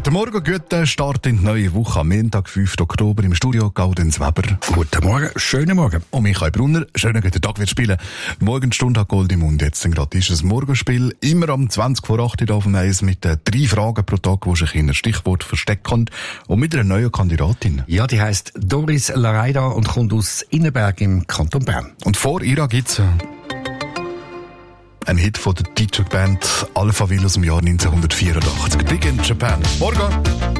Guten Morgen, guten Start in die neue Woche. Am Montag, 5. Oktober, im Studio Gaudenz Weber. Guten Morgen, schönen Morgen. Und Michael Brunner, schönen guten Tag, wird spielen. Morgenstunde hat Gold im Mund. Jetzt gerade ist ein Morgenspiel. Immer am 20 vor 8 Uhr auf dem Eis mit 3 Fragen pro Tag, die sich in ein Stichwort verstecken kann. Und mit einer neuen Kandidatin. Ja, die heisst Doris Lareida und kommt aus Innenberg im Kanton Bern. Und vor ihr gibt's ein Hit von der DJ-Band Alphaville aus dem Jahr 1984. Big in Japan. Morgen!